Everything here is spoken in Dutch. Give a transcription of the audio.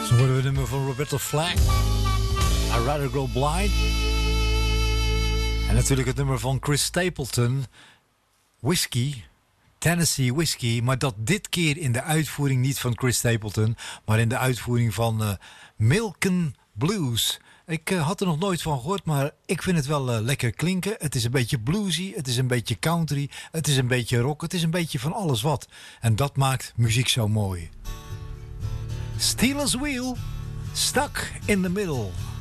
Zo horen we het nummer van Roberta Flack. I'd Rather Go Blind. En natuurlijk het nummer van Chris Stapleton. Whiskey. Tennessee Whiskey. Maar dat dit keer in de uitvoering niet van Chris Stapleton. Maar in de uitvoering van Milken Blues. Ik had er nog nooit van gehoord, maar ik vind het wel lekker klinken. Het is een beetje bluesy, het is een beetje country, het is een beetje rock, het is een beetje van alles wat. En dat maakt muziek zo mooi. Steelers Wheel, Stuck in the Middle.